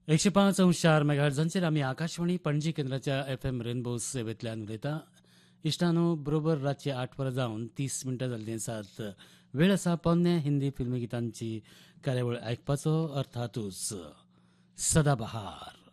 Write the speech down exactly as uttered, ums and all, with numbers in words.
एकशे पाच अंश चार मेगाहर्ट्झांचेर आमी आकाशवाणी पणजी केंद्राच्या एफ एम रेनबो सेवेंतल्यान उलयता. इश्टानो, बरोबर रातची आठ वरां जावन तीस मिनटां जाल्लीं आसात. वेळ आसा पोन्ने हिंदी फिल्मी गितांची कार्यावळ आयकपाचो, अर्थातूच सदाबहार.